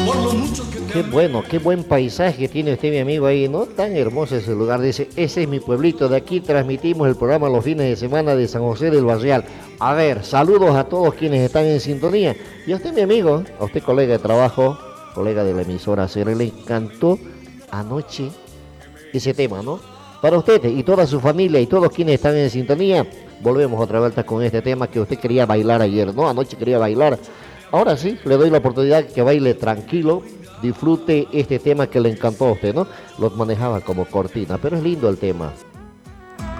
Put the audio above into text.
Qué bueno, qué buen paisaje tiene usted, mi amigo, ahí, ¿no? Tan hermoso ese lugar. Dice, ese es mi pueblito. De aquí transmitimos el programa los fines de semana de San José del Barrial. A ver, saludos a todos quienes están en sintonía. Y a usted, mi amigo, a usted, colega de trabajo, colega de la emisora, se le encantó anoche ese tema, ¿no? Para usted y toda su familia y todos quienes están en sintonía, volvemos otra vuelta con este tema que usted quería bailar ayer, ¿no? Anoche quería bailar. Ahora sí, le doy la oportunidad que baile tranquilo, disfrute este tema que le encantó a usted, ¿no? Lo manejaba como cortina, pero es lindo el tema.